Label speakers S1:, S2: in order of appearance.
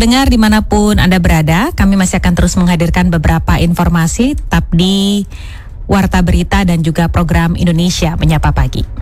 S1: pendengar dimanapun Anda berada, kami masih akan terus menghadirkan beberapa informasi tetap di Warta Berita dan juga program Indonesia Menyapa Pagi.